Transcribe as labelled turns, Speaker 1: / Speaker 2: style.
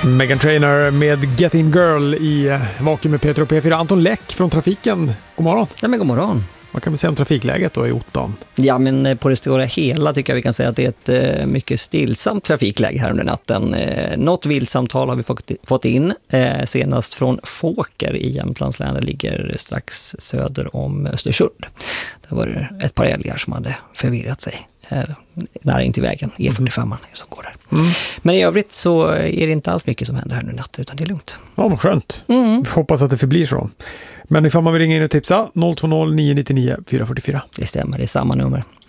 Speaker 1: Meghan Trainor med Get In Girl i Vakuum med Peter och P4. Anton Läck från Trafiken. God morgon.
Speaker 2: Ja, men god morgon.
Speaker 1: Vad kan vi säga om trafikläget då i Ottan?
Speaker 2: Ja, men på det stora hela tycker jag vi kan säga att det är ett mycket stillsamt trafikläge här under natten. Något viltsamtal har vi fått in, senast från Fåker i Jämtlands län. Det ligger strax söder om Östersund. Där var det ett par älgar som hade förvirrat sig nära in till vägen, E45 som går där. Men i övrigt så är det inte alls mycket som händer här nu natten, utan det är lugnt.
Speaker 1: Ja, men skönt. Vi hoppas att det förblir så. Men ifall man vill ringa in och tipsa, 020 999 444.
Speaker 2: Det stämmer, det är samma nummer.